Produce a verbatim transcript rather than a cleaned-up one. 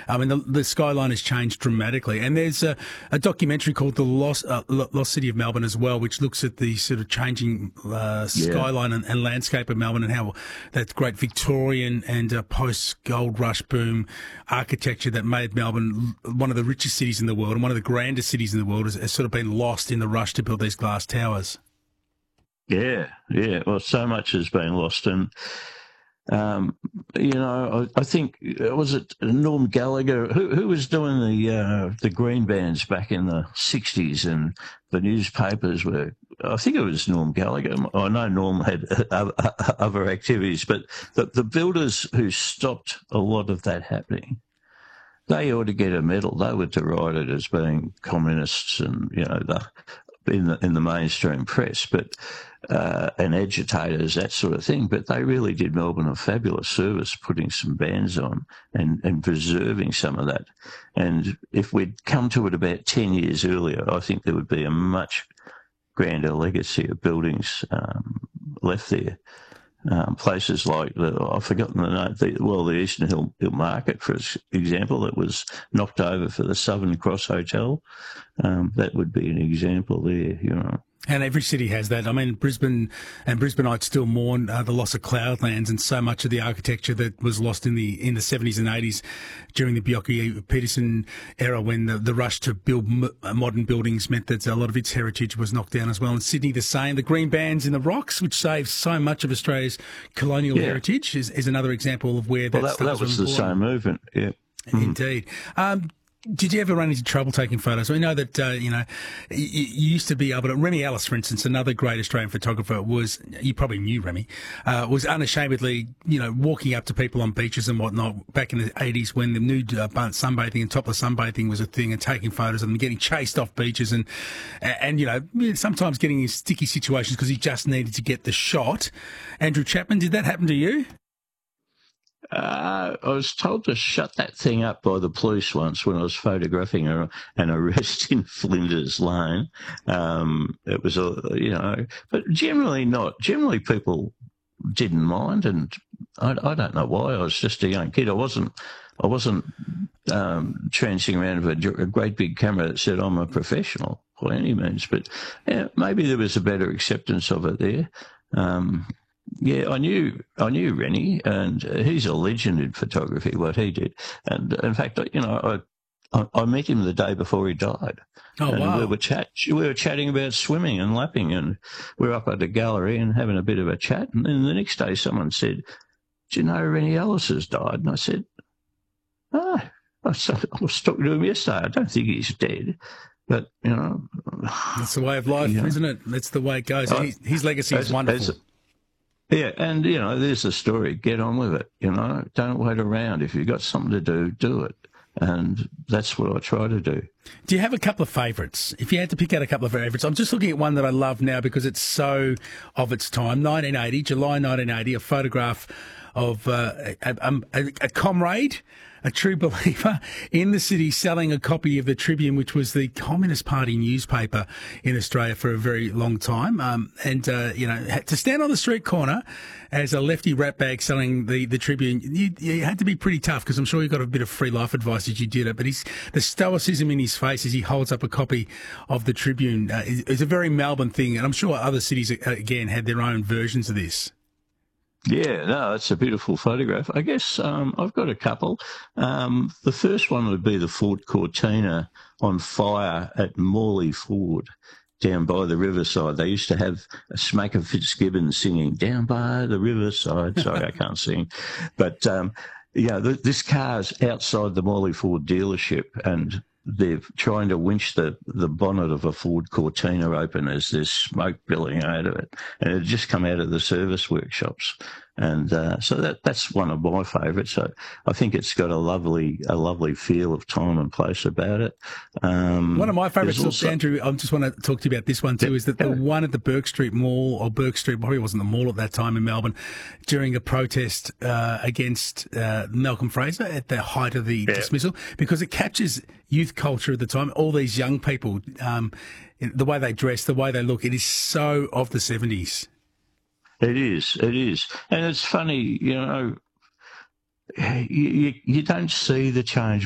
I mean, the, the skyline has changed dramatically. And there's a, a documentary called The Lost, uh, Lost City of Melbourne as well, which looks at the sort of changing uh, skyline yeah. and, and landscape of Melbourne and how that great Victorian and uh, post-gold rush boom architecture that made Melbourne one of the richest cities in the world and one of the grandest cities in the world has, has sort of been lost in the rush to build these glass towers. Yeah, yeah. Well, so much has been lost. And, um, you know, I, I think, was it Norm Gallagher, who, who was doing the uh, the green bands back in the sixties, and the newspapers were, I think it was Norm Gallagher. I know Norm had other activities, but the, the builders who stopped a lot of that happening, they ought to get a medal. They were derided as being communists and, you know, the in the in the mainstream press, but uh, and agitators, that sort of thing. But they really did Melbourne a fabulous service, putting some bands on and, and preserving some of that. And if we'd come to it about ten years earlier, I think there would be a much grander legacy of buildings um, left there. Um, places like, the, I've forgotten the name, the, well, the Eastern Hill, Hill Market, for example, that was knocked over for the Southern Cross Hotel. Um, that would be an example there, you know. And every city has that. I mean, Brisbane and Brisbaneites still mourn uh, the loss of Cloudlands and so much of the architecture that was lost in the in the seventies and eighties during the Bjelke-Petersen era, when the, the rush to build m- modern buildings meant that a lot of its heritage was knocked down as well. And Sydney the same. The green bands in the rocks, which saves so much of Australia's colonial yeah. heritage, is, is another example of where that well, that, that was the same movement, yeah. Indeed. Um, Did you ever run into trouble taking photos? We know that, uh, you know, you, you used to be able to... Remy Ellis, for instance, another great Australian photographer, was... You probably knew Remy. Uh, was unashamedly, you know, walking up to people on beaches and whatnot back in the eighties when the nude uh, sunbathing and topless sunbathing was a thing, and taking photos of them, getting chased off beaches and, and you know, sometimes getting in sticky situations because he just needed to get the shot. Andrew Chapman, did that happen to you? Uh, I was told to shut that thing up by the police once when I was photographing a, an arrest in Flinders Lane. Um, it was, a, you know, but generally not. Generally people didn't mind, and I, I don't know why. I was just a young kid. I wasn't, I wasn't um, trancing around with a, a great big camera that said I'm a professional by any means. But yeah, maybe there was a better acceptance of it there. Um, Yeah, I knew I knew Rennie, and he's a legend in photography, what he did. And in fact, you know, I I met him the day before he died. Oh, and wow. we were chat we were chatting about swimming and lapping, and we were up at the gallery and having a bit of a chat. And then the next day, someone said, "Do you know Rennie Ellis has died?" And I said, "Oh, I was talking to him yesterday. I don't think he's dead." But, you know, that's the way of life, you know, isn't it? That's the way it goes. I, his, his legacy is wonderful. As, Yeah, and, you know, there's the story. Get on with it, you know. Don't wait around. If you've got something to do, do it. And that's what I try to do. Do you have a couple of favourites? If you had to pick out a couple of favourites, I'm just looking at one that I love now because it's so of its time. nineteen eighty, July nineteen eighty, a photograph of uh, a, a, a comrade, a true believer, in the city selling a copy of the Tribune, which was the Communist Party newspaper in Australia for a very long time. Um, and, uh, you know, to stand on the street corner as a lefty ratbag selling the, the Tribune, you, you had to be pretty tough, because I'm sure you got a bit of free life advice as you did it. But he's, the stoicism in his face as he holds up a copy of the Tribune uh, is, is a very Melbourne thing. And I'm sure other cities, again, had their own versions of this. Yeah, no, it's a beautiful photograph. I guess um, I've got a couple. Um, the first one would be the Ford Cortina on fire at Morley Ford down by the riverside. They used to have a Smaker Fitzgibbon singing "Down by the Riverside." Sorry, I can't sing. But, um, yeah, th- this car's outside the Morley Ford dealership, and they're trying to winch the, the bonnet of a Ford Cortina open as there's smoke billowing out of it. And it had just come out of the service workshops. And uh, so that that's one of my favourites. So I think it's got a lovely a lovely feel of time and place about it. Um, one of my favourites, also, Andrew, I just want to talk to you about this one too, is that the one at the Burke Street Mall, or Burke Street, probably wasn't the mall at that time in Melbourne, during a protest uh, against uh, Malcolm Fraser at the height of the yeah. dismissal, because it captures youth culture at the time. All these young people, um, the way they dress, the way they look, it is so of the seventies. It is, it is. And it's funny, you know, you, you, you don't see the change